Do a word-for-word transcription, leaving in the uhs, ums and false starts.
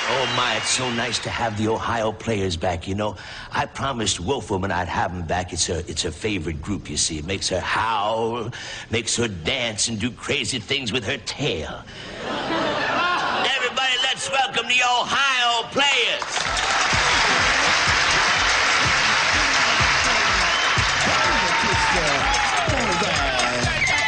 Oh, my, it's so nice to have the Ohio players back, you know. I promised Wolfwoman I'd have them back. It's her, it's her favorite group, you see. It makes her howl, makes her dance and do crazy things with her tail. Everybody, let's welcome the Ohio players.